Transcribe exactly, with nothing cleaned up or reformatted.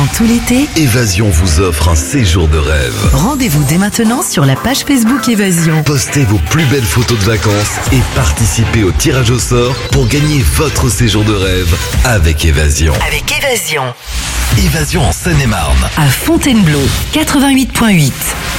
vacances tout l'été, Évasion vous offre un séjour de rêve. rendez-vous dès maintenant sur la page Facebook Évasion. Postez vos plus belles photos de vacances et participez au tirage au sort pour gagner votre séjour de rêve avec Évasion. Avec Évasion. Évasion en Seine-et-Marne. À Fontainebleau, quatre-vingt-huit virgule huit.